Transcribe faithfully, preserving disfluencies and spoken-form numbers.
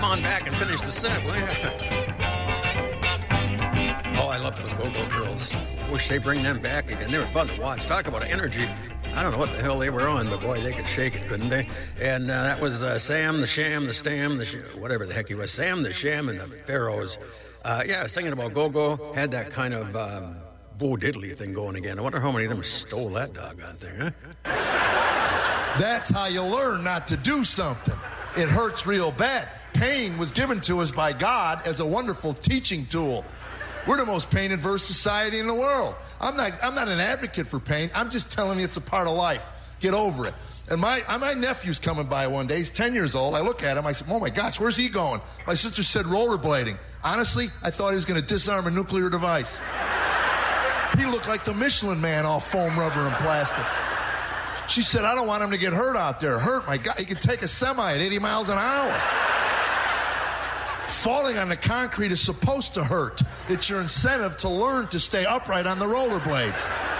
come on back and finish the set, will you? Oh, I love those Go-Go Girls. Wish they bring them back again. They were fun to watch. Talk about energy. I don't know what the hell they were on, but boy, they could shake it, couldn't they? And uh, that was uh, Sam the Sham, the Stam, the sh- whatever the heck he was. Sam the Sham and the Pharaohs. Uh, yeah, singing about Go-Go. Had that kind of um, Bo Diddley thing going again. I wonder how many of them stole that doggone thing, huh? That's how you learn not to do something. It hurts real bad. Pain was given to us by God as a wonderful teaching tool. We're the most pain-averse society in the world. I'm not I'm not an advocate for pain. I'm just telling you it's a part of life. Get over it. And my my nephew's coming by one day. He's ten years old. I look at him. I said, oh, my gosh, where's he going? My sister said rollerblading. Honestly, I thought he was going to disarm a nuclear device. He looked like the Michelin Man, all foam, rubber, and plastic. She said, I don't want him to get hurt out there. Hurt, my God. He could take a semi at eighty miles an hour. Falling on the concrete is supposed to hurt. It's your incentive to learn to stay upright on the rollerblades.